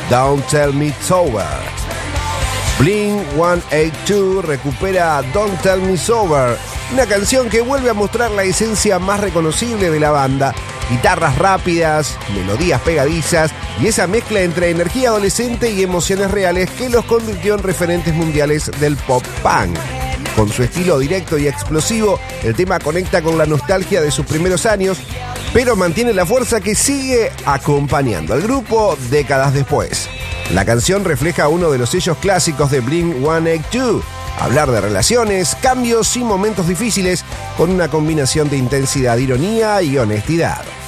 Don't Tell Me It's Over. Blink-182 recupera Don't Tell Me It's Over, una canción que vuelve a mostrar la esencia más reconocible de la banda: guitarras rápidas, melodías pegadizas y esa mezcla entre energía adolescente y emociones reales que los convirtió en referentes mundiales del pop punk. Con su estilo directo y explosivo, el tema conecta con la nostalgia de sus primeros años, pero mantiene la fuerza que sigue acompañando al grupo décadas después. La canción refleja uno de los sellos clásicos de Blink-182: hablar de relaciones, cambios y momentos difíciles con una combinación de intensidad, ironía y honestidad.